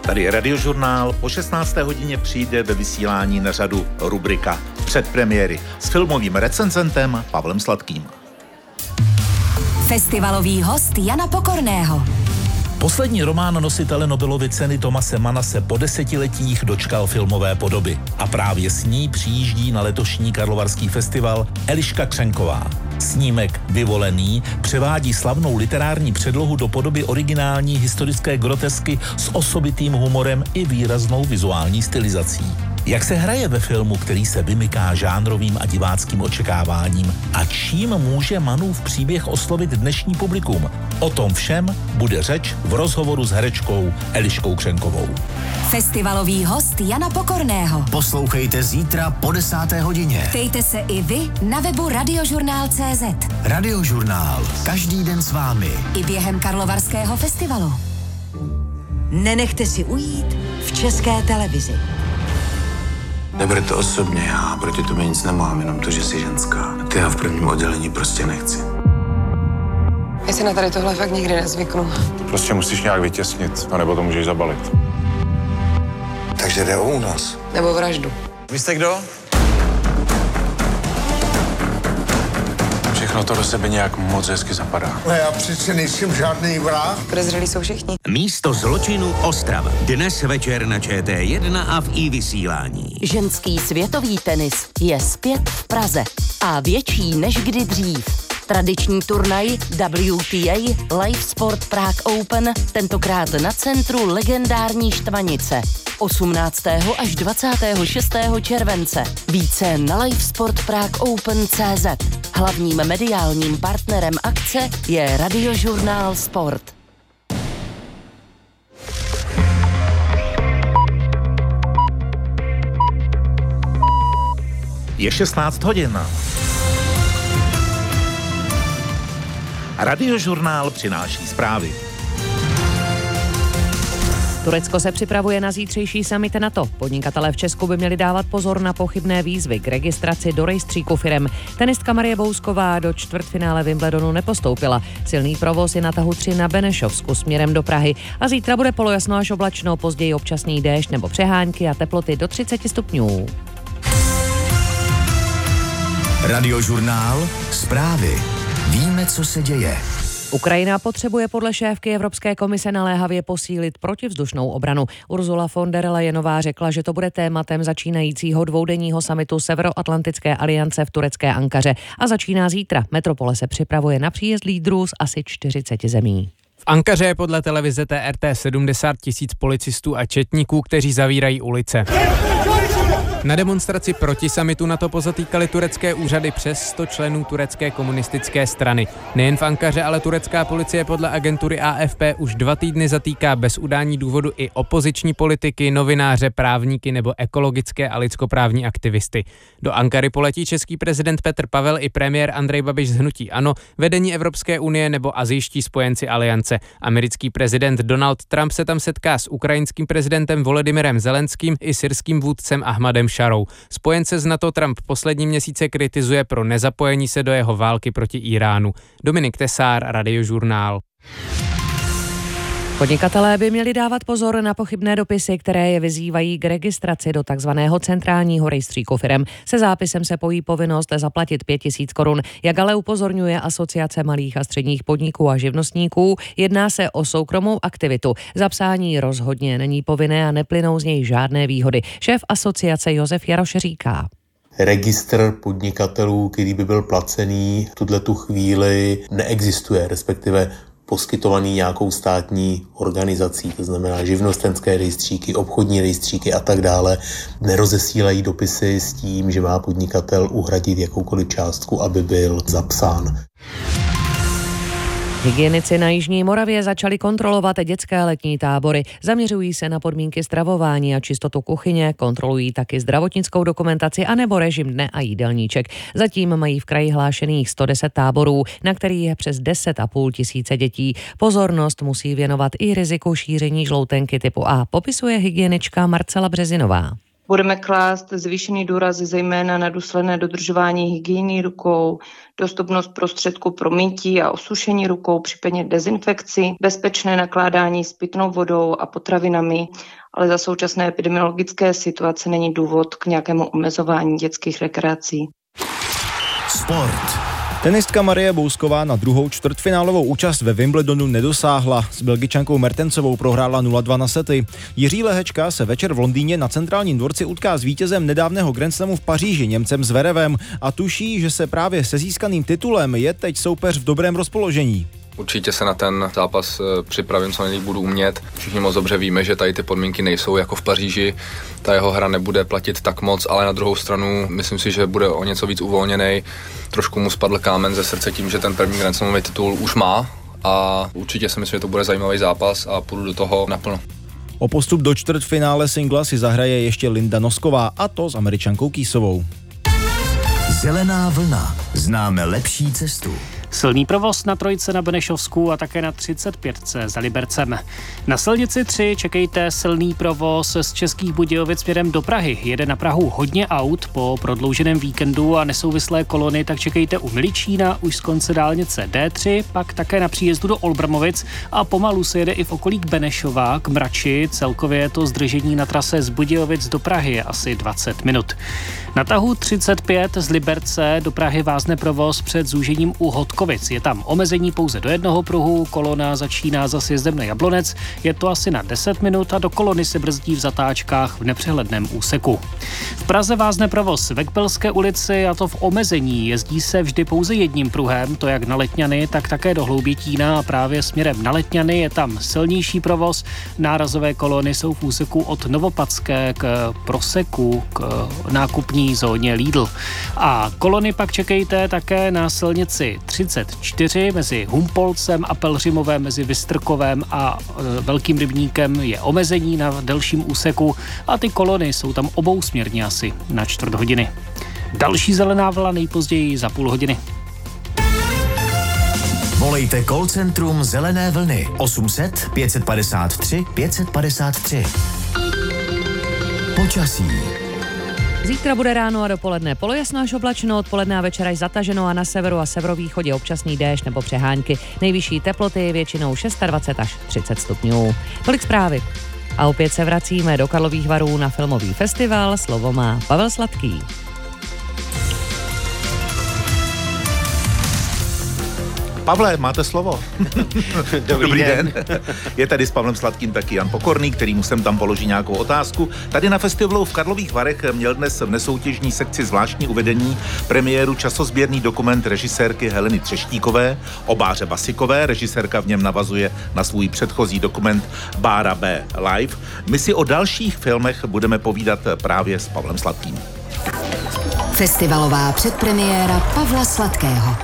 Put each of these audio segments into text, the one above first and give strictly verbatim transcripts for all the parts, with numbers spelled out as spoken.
Tady je Radiožurnál. Po šestnácté hodině přijde ve vysílání na řadu rubrika Předpremiéry s filmovým recenzentem Pavlem Sladkým. Festivalový host Jana Pokorného. Poslední román nositele Nobelovy ceny Thomase Manna se po desetiletích dočkal filmové podoby. A právě s ní přijíždí na letošní Karlovarský festival Eliška Křenková. Snímek Vyvolený převádí slavnou literární předlohu do podoby originální historické grotesky s osobitým humorem i výraznou vizuální stylizací. Jak se hraje ve filmu, který se vymyká žánrovým a diváckým očekáváním a čím může Mannův příběh oslovit dnešní publikum? O tom všem bude řeč v rozhovoru s herečkou Eliškou Křenkovou. Festivalový host Jana Pokorného. Poslouchejte zítra po desáté hodině. Ptejte se i vy na webu radiožurnál tečka cé zet. Radiožurnál. Každý den s vámi. I během Karlovarského festivalu. Nenechte si ujít v České televizi. Neber to osobně, já proti tobě nic nemám, jenom to, že jsi ženská. Ty já v prvním oddělení prostě nechci. Já si na tady tohle fakt nikdy nezvyknu. To prostě musíš nějak vytěsnit, anebo to můžeš zabalit. Takže jde o únos. Nebo vraždu. Vy jste kdo? Všechno to do sebe nějak moc hezky zapadá. No já přece nejsem žádný vrah. Podezřelí jsou všichni. Místo zločinu Ostrava. Dnes večer na Č T jedna a v i vysílání. Ženský světový tenis je zpět v Praze a větší než kdy dřív. Tradiční turnaj W T A Live Sport Prague Open, tentokrát na centru legendární Štvanice. osmnáctého až dvacátého šestého července. Více na livesport prague open tečka cé zet. Hlavním mediálním partnerem akce je Radiožurnál Sport. Je šestnáct hodin. Radiožurnál přináší zprávy. Turecko se připravuje na zítřejší summit NATO. Podnikatelé v Česku by měli dávat pozor na pochybné výzvy k registraci do rejstříku firem. Tenistka Marie Bousková do čtvrtfinále Wimbledonu nepostoupila. Silný provoz je na tahu tři na Benešovsku směrem do Prahy. A zítra bude polojasno až oblačno, později občasný déšť nebo přehánky a teploty do třicet stupňů. Radiožurnál. Zprávy. Víme, co se děje. Ukrajina potřebuje podle šéfky Evropské komise naléhavě posílit protivzdušnou obranu. Ursula von der Leyenová řekla, že to bude tématem začínajícího dvoudenního summitu Severoatlantické aliance v turecké Ankaře a začíná zítra. Metropole se připravuje na příjezd lídrů z asi čtyřiceti zemí. V Ankaře je podle televize T R T sedmdesát tisíc policistů a četníků, kteří zavírají ulice. Na demonstraci proti summitu NATO pozatýkali turecké úřady přes sto členů turecké komunistické strany. Nejen v Ankaře, ale turecká policie podle agentury A F P už dva týdny zatýká bez udání důvodu i opoziční politiky, novináře, právníky nebo ekologické a lidskoprávní aktivisty. Do Ankary poletí český prezident Petr Pavel i premiér Andrej Babiš z hnutí ANO, vedení Evropské unie nebo asijští spojenci aliance. Americký prezident Donald Trump se tam setká s ukrajinským prezidentem Volodymyrem Zelenským i syrským vůdcem Ahmadem Šarou. Spojence z NATO Trump poslední měsíce kritizuje pro nezapojení se do jeho války proti Iránu. Dominik Tesár, Radiožurnál. Podnikatelé by měli dávat pozor na pochybné dopisy, které je vyzývají k registraci do takzvaného centrálního rejstříku firem. Se zápisem se pojí povinnost zaplatit pět tisíc korun. Jak ale upozorňuje Asociace malých a středních podniků a živnostníků, jedná se o soukromou aktivitu. Zapsání rozhodně není povinné a neplynou z něj žádné výhody. Šéf asociace Josef Jaroš říká. Registr podnikatelů, který by byl placený, v tuhletu chvíli neexistuje, respektive poskytovaný nějakou státní organizací, to znamená živnostenské rejstříky, obchodní rejstříky a tak dále, nerozesílají dopisy s tím, že má podnikatel uhradit jakoukoliv částku, aby byl zapsán. Hygienici na Jižní Moravě začali kontrolovat dětské letní tábory. Zaměřují se na podmínky stravování a čistotu kuchyně, kontrolují taky zdravotnickou dokumentaci anebo režim dne a jídelníček. Zatím mají v kraji hlášených sto deset táborů, na kterých je přes deset a půl tisíce dětí. Pozornost musí věnovat i riziku šíření žloutenky typu A, popisuje hygienička Marcela Březinová. Budeme klást zvýšený důraz zejména na důsledné dodržování hygieny rukou, dostupnost prostředků pro mytí a osušení rukou, případně dezinfekci, bezpečné nakládání s pitnou vodou a potravinami, ale za současné epidemiologické situace není důvod k nějakému omezování dětských rekreací. Sport. Tenistka Marie Bousková na druhou čtvrtfinálovou účast ve Wimbledonu nedosáhla. S Belgičankou Mertensovou prohrála nula dva na sety. Jiří Lehečka se večer v Londýně na Centrálním dvorci utká s vítězem nedávného Grand Slamu v Paříži, Němcem Zverevem, a tuší, že se právě se získaným titulem je teď soupeř v dobrém rozpoložení. Určitě se na ten zápas připravím, co nejlíp budu umět. Všichni moc dobře víme, že tady ty podmínky nejsou jako v Paříži. Ta jeho hra nebude platit tak moc, ale na druhou stranu myslím si, že bude o něco víc uvolněnej. Trošku mu spadl kámen ze srdce tím, že ten první Grand Slamový titul už má a určitě si myslím, že to bude zajímavý zápas a půjdu do toho naplno. O postup do čtvrtfinále singla si zahraje ještě Linda Nosková, a to s Američankou Kýsovou. Zelená vlna. Známe lepší cestu. Silný provoz na trojce na Benešovsku a také na třicet pět za Libercem. Na silnici tři čekejte silný provoz z Českých Budějovic směrem do Prahy. Jede na Prahu hodně aut po prodlouženém víkendu a nesouvislé kolony, tak čekejte u Miličína už z konce dálnice D tři, pak také na příjezdu do Olbramovic a pomalu se jede i v okolí k Benešova, k Mrači. Celkově je to zdržení na trase z Budějovic do Prahy je asi dvacet minut. Na tahu třicet pět z Liberce do Prahy vázne provoz před zúžením u Hodkovic. Je tam omezení pouze do jednoho pruhu, kolona začíná za sjezdem na Jablonec, je to asi na deset minut a do kolony se brzdí v zatáčkách v nepřehledném úseku. V Praze vázne provoz v Ekbelské ulici, a to v omezení. Jezdí se vždy pouze jedním pruhem, to jak na Letňany, tak také do Hloubětína, a právě směrem na Letňany je tam silnější provoz. Nárazové kolony jsou v úseku od Novopadské k Proseku, k nákupní zóně Lidl. A kolony pak čekejte také na silnici třicet čtyři mezi Humpolcem a Pelhřimovem, mezi Vystrkovem a e, Velkým Rybníkem je omezení na delším úseku a ty kolony jsou tam obousměrně asi na čtvrt hodiny. Další zelená vlna nejpozději za půl hodiny. Volejte call centrum Zelené vlny osm set pět padesát tři pět padesát tři. Počasí. Zítra bude ráno a dopoledne polojasno až oblačno, odpoledne a večer až zataženo a na severu a severovýchodě občasný déšť nebo přehánky. Nejvyšší teploty většinou dvacet šest až třicet stupňů. Tolik zprávy. A opět se vracíme do Karlových Varů na filmový festival. Slovo má Pavel Sladký. Pavle, máte slovo. Dobrý, Dobrý den. den. Je tady s Pavlem Sladkým taky Jan Pokorný, kterýmu jsem tam položí nějakou otázku. Tady na festivalu v Karlových Varech měl dnes v nesoutěžní sekci zvláštní uvedení premiéru časozběrný dokument režisérky Heleny Třeštíkové o Báře Basikové. Režisérka v něm navazuje na svůj předchozí dokument Bára B. Live. My si o dalších filmech budeme povídat právě s Pavlem Sladkým. Festivalová předpremiéra Pavla Sladkého.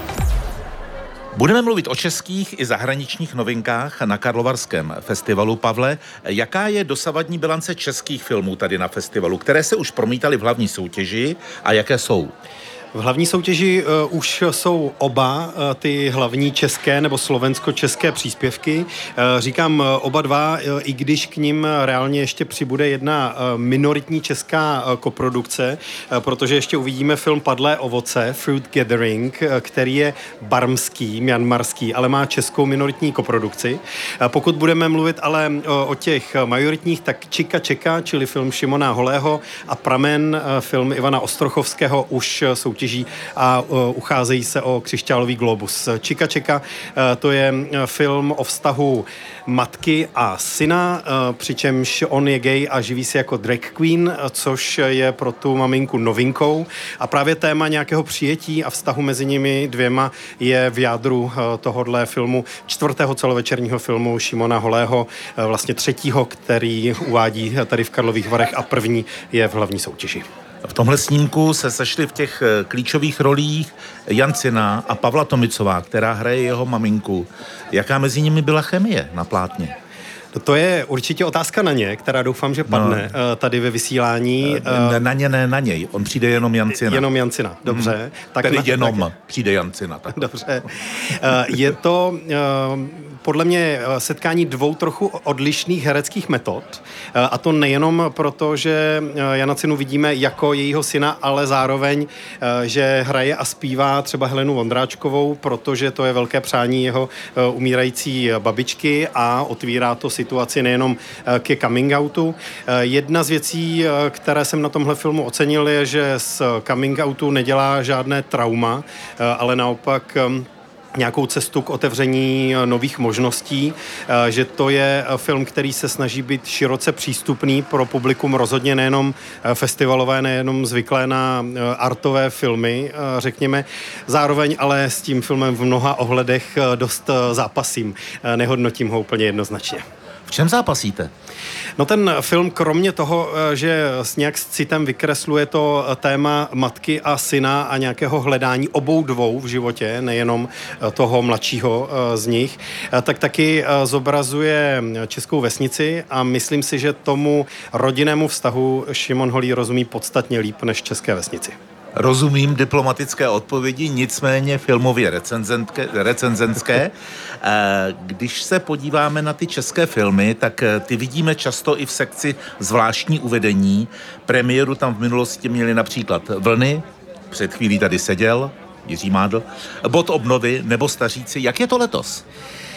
Budeme mluvit o českých i zahraničních novinkách na Karlovarském festivalu. Pavle, jaká je dosavadní bilance českých filmů tady na festivalu, které se už promítaly v hlavní soutěži a jaké jsou? V hlavní soutěži uh, už jsou oba uh, ty hlavní české nebo slovensko-české příspěvky. Uh, říkám uh, oba dva, uh, i když k nim reálně ještě přibude jedna uh, minoritní česká uh, koprodukce, uh, protože ještě uvidíme film Padlé ovoce, Fruit Gathering, uh, který je barmský, myanmarský, ale má českou minoritní koprodukci. Uh, pokud budeme mluvit ale uh, o těch majoritních, tak Čika čeka, čili film Šimona Holého, a Pramen, uh, film Ivana Ostrochovského, už uh, soutěží a uh, ucházejí se o křišťálový globus. Čika čeka, uh, to je uh, film o vztahu matky a syna, uh, přičemž on je gay a živí se jako drag queen, uh, což je pro tu maminku novinkou. A právě téma nějakého přijetí a vztahu mezi nimi dvěma je v jádru uh, tohodle filmu, čtvrtého celovečerního filmu Šimona Holého, uh, vlastně třetího, který uvádí tady v Karlových Varech, a první je v hlavní soutěži. V tomhle snímku se sešli v těch klíčových rolích Jan Cina a Pavla Tomicová, která hraje jeho maminku. Jaká mezi nimi byla chemie na plátně? To je určitě otázka na ně, která doufám, že padne no. tady ve vysílání. Na ně, ne na něj. On přijde jenom Jan Cina. Jenom Jan Cina, dobře. Hmm. Tak Tedy na, jenom tak... přijde Jan Cina. Tak. Dobře. Je to podle mě setkání dvou trochu odlišných hereckých metod. A to nejenom proto, že Jana Cinu vidíme jako jejího syna, ale zároveň, že hraje a zpívá třeba Helenu Vondráčkovou, protože to je velké přání jeho umírající babičky a otvírá to situaci nejenom ke coming outu. Jedna z věcí, které jsem na tomhle filmu ocenil, je, že z coming outu nedělá žádné trauma, ale naopak nějakou cestu k otevření nových možností, že to je film, který se snaží být široce přístupný pro publikum, rozhodně nejenom festivalové, nejenom zvyklé na artové filmy, řekněme. Zároveň ale s tím filmem v mnoha ohledech dost zápasím. Nehodnotím ho úplně jednoznačně. V čem zápasíte? No ten film, kromě toho, že s nějak s citem vykresluje to téma matky a syna a nějakého hledání obou dvou v životě, nejenom toho mladšího z nich, tak taky zobrazuje českou vesnici a myslím si, že tomu rodinnému vztahu Šimon Holý rozumí podstatně líp než české vesnici. Rozumím diplomatické odpovědi, nicméně filmově recenzenské. Když se podíváme na ty české filmy, tak ty vidíme často i v sekci zvláštní uvedení. Premiéru tam v minulosti měli například Vlny, před chvílí tady seděl Jiří Mádl, Bod obnovy nebo Staříci. Jak je to letos?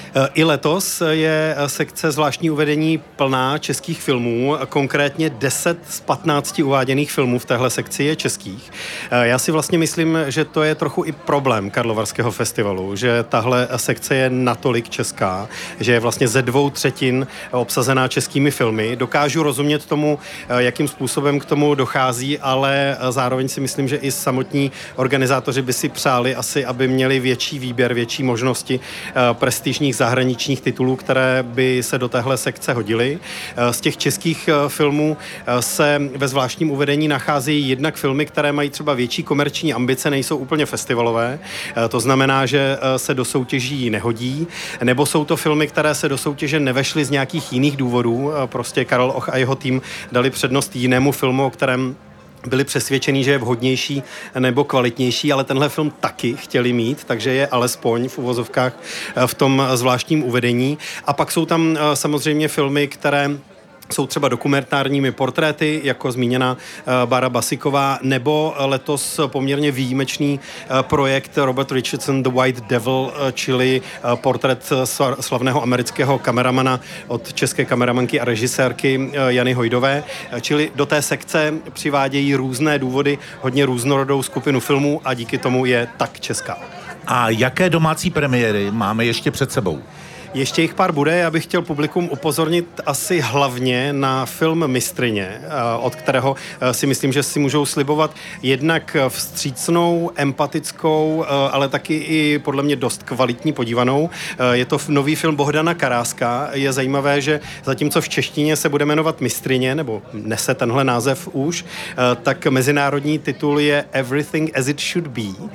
I letos je sekce zvláštní uvedení plná českých filmů, konkrétně deset z patnácti uváděných filmů v téhle sekci je českých. Já si vlastně myslím, že to je trochu i problém Karlovarského festivalu, že tahle sekce je natolik česká, že je vlastně ze dvou třetin obsazená českými filmy. Dokážu rozumět tomu, jakým způsobem k tomu dochází, ale zároveň si myslím, že i samotní organizátoři by si přáli asi, aby měli větší výběr, větší možnosti prestižních zahraničních titulů, které by se do téhle sekce hodily. Z těch českých filmů se ve zvláštním uvedení nacházejí jednak filmy, které mají třeba větší komerční ambice, nejsou úplně festivalové, to znamená, že se do soutěží nehodí, nebo jsou to filmy, které se do soutěže nevešly z nějakých jiných důvodů, prostě Karel Och a jeho tým dali přednost jinému filmu, o kterém byli přesvědčení, že je vhodnější nebo kvalitnější, ale tenhle film taky chtěli mít, takže je alespoň v uvozovkách v tom zvláštním uvedení. A pak jsou tam samozřejmě filmy, které jsou třeba dokumentárními portréty, jako zmíněná Bára Basiková, nebo letos poměrně výjimečný projekt Robert Richardson The White Devil, čili portrét slavného amerického kameramana od české kameramanky a režisérky Jany Hojdové. Čili do té sekce přivádějí různé důvody, hodně různorodou skupinu filmů a díky tomu je tak česká. A jaké domácí premiéry máme ještě před sebou? Ještě jich pár bude, já bych chtěl publikum upozornit asi hlavně na film Mistryně, od kterého si myslím, že si můžou slibovat jednak vstřícnou, empatickou, ale taky i podle mě dost kvalitní podívanou. Je to nový film Bohdana Karáska. Je zajímavé, že zatímco v češtině se bude jmenovat Mistryně, nebo nese tenhle název už, tak mezinárodní titul je Everything as it should be,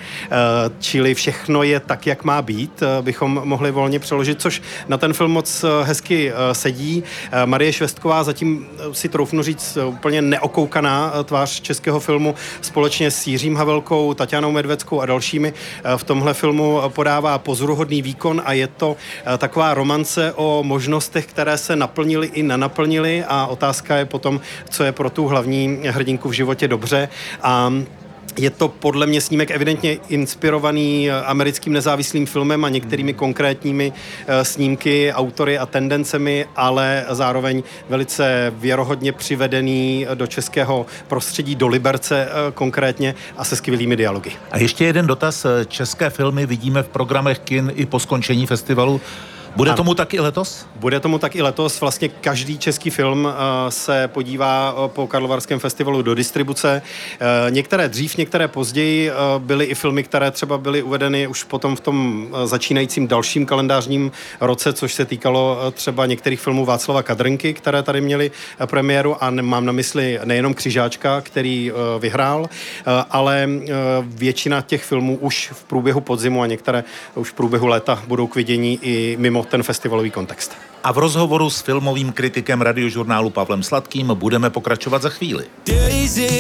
čili všechno je tak, jak má být, bychom mohli volně přeložit, což na ten film moc hezky sedí. Marie Švestková, zatím si troufnu říct úplně neokoukaná tvář českého filmu, společně s Jiřím Havelkou, Tatianou Medveckou a dalšími v tomhle filmu podává pozoruhodný výkon a je to taková romance o možnostech, které se naplnily i nenaplnily a otázka je potom, co je pro tu hlavní hrdinku v životě dobře. A je to podle mě snímek evidentně inspirovaný americkým nezávislým filmem a některými konkrétními snímky, autory a tendencemi, ale zároveň velice věrohodně přivedený do českého prostředí, do Liberce konkrétně a se skvělými dialogy. A ještě jeden dotaz. České filmy vidíme v programech kin i po skončení festivalu. Bude ano. tomu tak i letos? Bude tomu tak i letos. Vlastně každý český film uh, se podívá uh, po Karlovarském festivalu do distribuce. Uh, některé dřív, některé později uh, byly i filmy, které třeba byly uvedeny už potom v tom uh, začínajícím dalším kalendářním roce, což se týkalo uh, třeba některých filmů Václava Kadrnky, které tady měly uh, premiéru a ne, mám na mysli nejenom Křižáčka, který uh, vyhrál, uh, ale uh, většina těch filmů už v průběhu podzimu a některé už v průběhu léta budou k vidění i mimo ten festivalový kontext. A v rozhovoru s filmovým kritikem Radiožurnálu Pavlem Sladkým budeme pokračovat za chvíli.